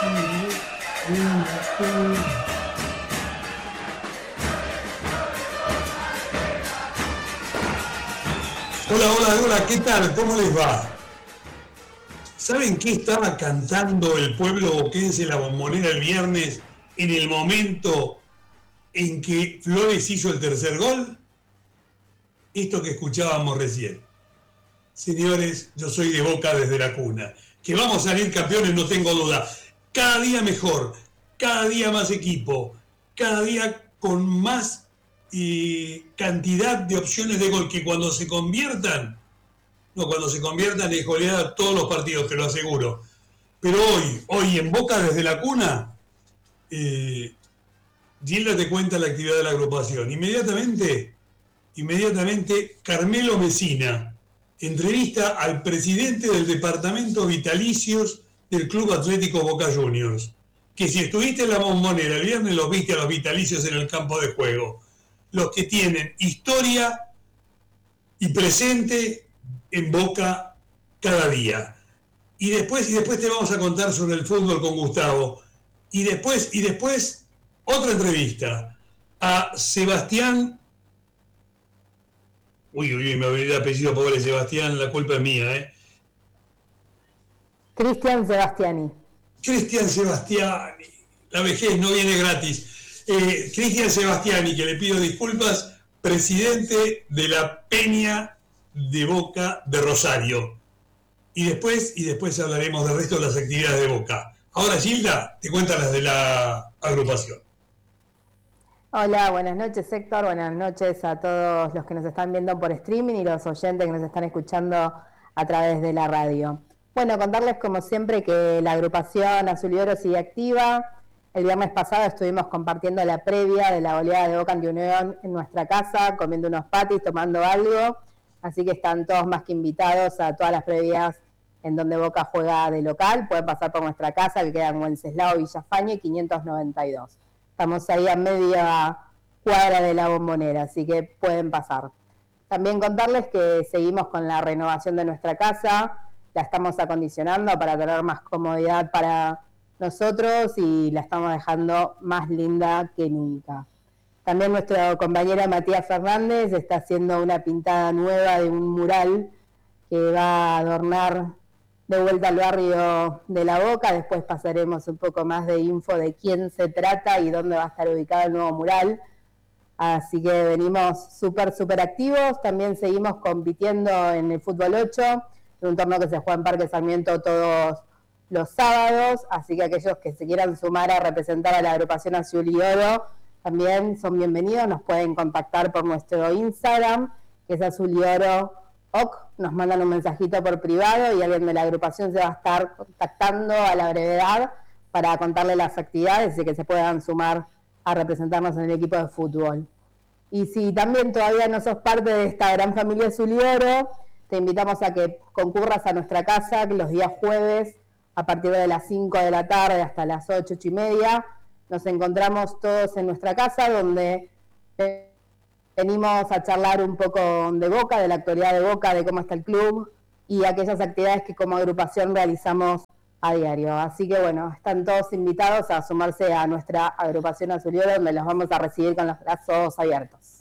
Hola, ¿qué tal? ¿Cómo les va? ¿Saben qué estaba cantando el pueblo boquense en la Bombonera el viernes en el momento en que Flores hizo el tercer gol? Esto que escuchábamos recién. Señores, yo soy de Boca desde la cuna. Que vamos a salir campeones, no tengo duda. Cada día mejor, cada día más equipo, cada día con más cantidad de opciones de gol, que cuando se conviertan es goleada todos los partidos, te lo aseguro. Pero hoy en Boca desde la cuna, Gilda te cuenta la actividad de la agrupación. Inmediatamente, Carmelo Mesina entrevista al presidente del departamento vitalicios del Club Atlético Boca Juniors, que si estuviste en la Bombonera el viernes los viste a los vitalicios en el campo de juego, los que tienen historia y presente en Boca cada día. Y después te vamos a contar sobre el fútbol con Gustavo. Y después otra entrevista a Sebastián. Me olvidé el apellido, pobre Sebastián, la culpa es mía, Cristian Sebastiani. Cristian Sebastiani, la vejez no viene gratis. Cristian Sebastiani, que le pido disculpas, presidente de la Peña de Boca de Rosario. Y después hablaremos del resto de las actividades de Boca. Ahora, Gilda, te cuentan las de la agrupación. Hola, buenas noches Héctor, buenas noches a todos los que nos están viendo por streaming y los oyentes que nos están escuchando a través de la radio. Bueno, contarles como siempre que la agrupación Azul y Oro sigue activa. El viernes pasado estuvimos compartiendo la previa de la goleada de Boca ante Unión en nuestra casa, comiendo unos patis, tomando algo. Así que están todos más que invitados a todas las previas en donde Boca juega de local. Pueden pasar por nuestra casa, que queda en Wenceslao Villafañe, 592. Estamos ahí a media cuadra de la Bombonera, así que pueden pasar. También contarles que seguimos con la renovación de nuestra casa, la estamos acondicionando para tener más comodidad para nosotros y la estamos dejando más linda que nunca. También nuestro compañero Matías Fernández está haciendo una pintada nueva de un mural que va a adornar de vuelta al barrio de La Boca. Después pasaremos un poco más de info de quién se trata y dónde va a estar ubicado el nuevo mural. Así que venimos súper activos. También seguimos compitiendo en el Fútbol 8, en un torneo que se juega en Parque Sarmiento todos los sábados. Así que aquellos que se quieran sumar a representar a la agrupación Azul y Oro también son bienvenidos. Nos pueden contactar por nuestro Instagram, que es Azul y Oro OC. Nos mandan un mensajito por privado y alguien de la agrupación se va a estar contactando a la brevedad para contarle las actividades y que se puedan sumar a representarnos en el equipo de fútbol. Y si también todavía no sos parte de esta gran familia Azul y Oro, te invitamos a que concurras a nuestra casa los días jueves a partir de las 5 de la tarde hasta las 8:30. Nos encontramos todos en nuestra casa, donde venimos a charlar un poco de Boca, de la actualidad de Boca, de cómo está el club y aquellas actividades que como agrupación realizamos a diario. Así que bueno, están todos invitados a sumarse a nuestra agrupación Azul y Oro, donde los vamos a recibir con los brazos abiertos.